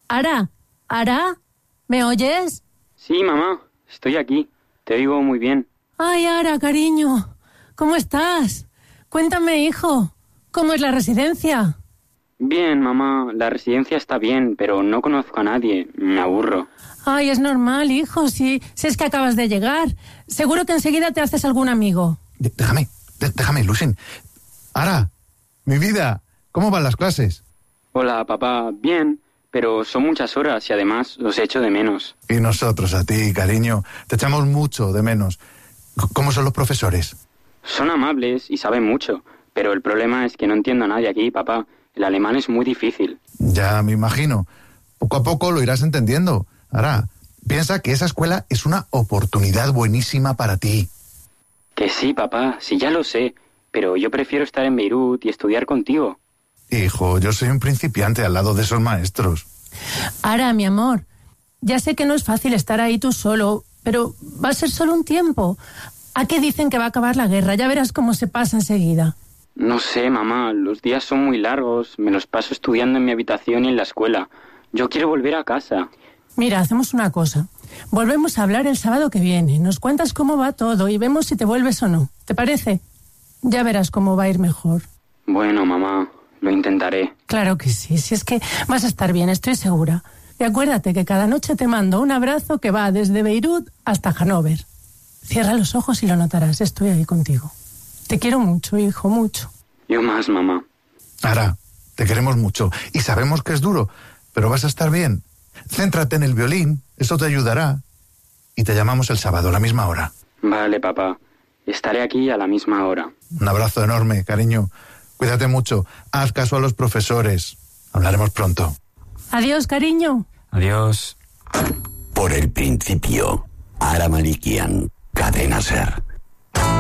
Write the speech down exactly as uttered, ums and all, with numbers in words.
Ara, Ara, ¿me oyes? Sí, mamá, estoy aquí. Te oigo muy bien. Ay, Ara, cariño, ¿cómo estás? Cuéntame, hijo, ¿cómo es la residencia? Bien, mamá, la residencia está bien, pero no conozco a nadie. Me aburro. Ay, es normal, hijo, si, si es que acabas de llegar. Seguro que enseguida te haces algún amigo. Déjame, déjame, Lucien. Ara, mi vida, ¿cómo van las clases? Hola, papá, bien, pero son muchas horas y además los echo de menos. Y nosotros a ti, cariño, te echamos mucho de menos. ¿Cómo son los profesores? Son amables y saben mucho, pero el problema es que no entiendo a nadie aquí, papá. El alemán es muy difícil. Ya me imagino. Poco a poco lo irás entendiendo. Ara, piensa que esa escuela es una oportunidad buenísima para ti. Que sí, papá, sí ya lo sé, pero yo prefiero estar en Beirut y estudiar contigo. Hijo, yo soy un principiante al lado de esos maestros. Ara, mi amor, ya sé que no es fácil estar ahí tú solo, pero va a ser solo un tiempo. ¿A qué dicen que va a acabar la guerra? Ya verás cómo se pasa enseguida. No sé, mamá, los días son muy largos, me los paso estudiando en mi habitación y en la escuela. Yo quiero volver a casa. Mira, hacemos una cosa. Volvemos a hablar el sábado que viene. Nos cuentas cómo va todo y vemos si te vuelves o no. ¿Te parece? Ya verás cómo va a ir mejor. Bueno, mamá, lo intentaré. Claro que sí, si es que vas a estar bien, estoy segura. Y acuérdate que cada noche te mando un abrazo que va desde Beirut hasta Hannover. Cierra los ojos y lo notarás, estoy ahí contigo. Te quiero mucho, hijo, mucho. Yo más, mamá. Ara, te queremos mucho y sabemos que es duro, pero vas a estar bien. Céntrate en el violín, eso te ayudará. Y te llamamos el sábado a la misma hora. Vale, papá. Estaré aquí a la misma hora. Un abrazo enorme, cariño. Cuídate mucho. Haz caso a los profesores. Hablaremos pronto. Adiós, cariño. Adiós. Por el principio, Ara Malikian, Cadena Ser.